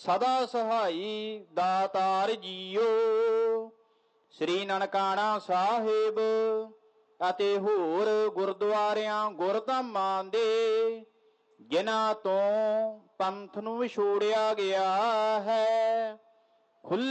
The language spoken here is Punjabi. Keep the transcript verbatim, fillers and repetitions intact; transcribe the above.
ਸਦਾ ਸਹਾਈ ਦਾਤਾਰ ਜੀਓ। ਸ੍ਰੀ ਨਨਕਾਣਾ ਸਾਹਿਬ ਅਤੇ ਹੋਰ ਗੁਰਦੁਆਰਿਆਂ ਗੁਰਧਾਮਾਂ ਦੇ ਜਿਨ੍ਹਾਂ ਤੋਂ ਪੰਥ ਨੂੰ ਵਿਛੋੜਿਆ ਗਿਆ ਹੈ, ਖੁੱਲ੍ਹੇ